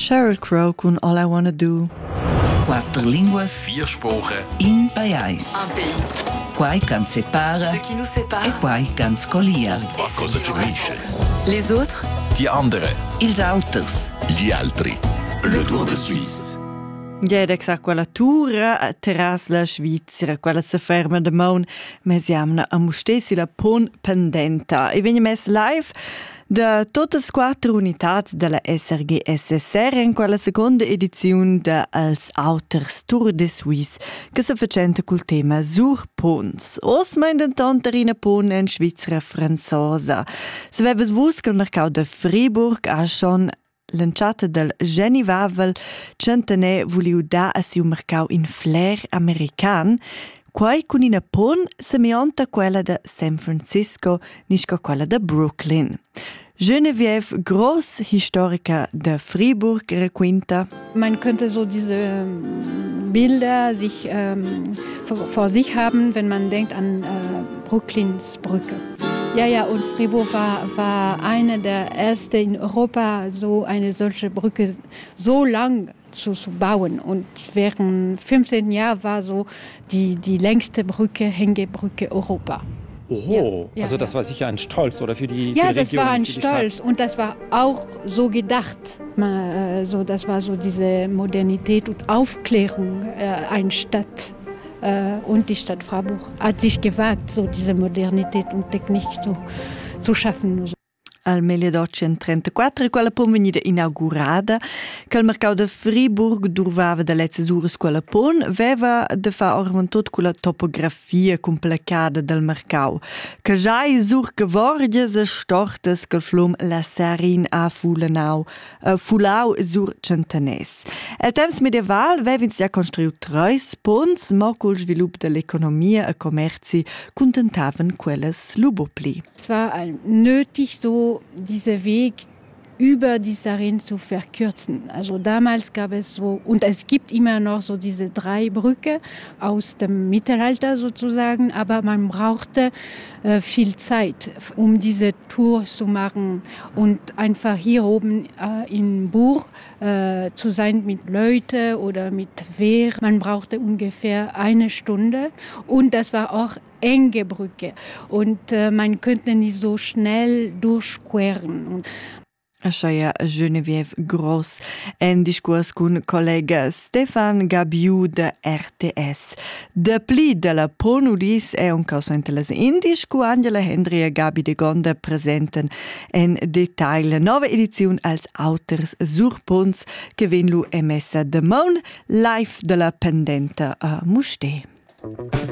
Sheryl Crow con All I Wanna Do. 4 linguas, 4 Sprachen, in pajais. Un pays. Quai can separa Ce qui nous sépare. e quai can scolia. was cosa ci unisce. Les autres. Die andere, Ils auters. gli altri. Le Tour de Suisse. Jedek sa quella tura terras la Svizzera, quella se ferma de maun, ma siamo a mustesi la pon pendenta. E vegna mes live de totes 4 unitats della SRG SSR in quella seconda edizione de als Auters Tour de Suisse che se facenta col tema sur pons. Os ma in den tonterina pon in Svizzera franzosa. Se veves vus che il mercato de Fribourg ha schon l'enciata del Genivavel centenè vuliu da a siu mercau in flair american, quai con ina pon semionta quella de San Francisco, nisco quella de Brooklyn. Geneviève Gross, Historiker de Fribourg, requinta. Man könnte so diese Bilder sich, vor sich haben, wenn man denkt an Brooklyns Brücke. Ja, und Fribourg war eine der ersten in Europa, so eine solche Brücke so lang zu bauen. Und während 15 Jahren war so die längste Brücke, Hängebrücke Europa. Oho, Ja, also das war sicher ein Stolz oder für die Ja, für die das Region, war ein für die Stolz und das war auch so gedacht. Das war so diese Modernität und Aufklärung eine Stadt. Und die Stadt Freiburg hat sich gewagt, so diese Modernität und Technik zu schaffen. Al 1834 quella pon venida inaugurada che il mercato de Fribourg durvava da letzes uras quella pon veva de fa orventot con la topografia complicada del mercau che già i sur gevordias e stortes che il flum la Sarin a fulau sur centenes. El temps medieval veva ins ja construiu 3 ponts ma col svilup de l'economia e commerci contentavan quelles lubopli. Es war nötig, so diesen Weg über die Sarin zu verkürzen. Also damals gab es so, und es gibt immer noch so diese 3 Brücken aus dem Mittelalter sozusagen, aber man brauchte viel Zeit, um diese Tour zu machen und einfach hier oben in Burg zu sein mit Leuten oder mit Wehr. Man brauchte ungefähr 1 Stunde und das war auch enge Brücke und man könnte nicht so schnell durchqueren. Ascia Geneviève Gross en discurs con collega Stefan Gabiu de RTS. De pli de la Ponudis è un caso inteles indisch cu Angela Henry e Gabi de Gonda presenten en detail la nova edizione als Auters sur Pons che ven lu emessa de Mon live de la pendenta a Musté.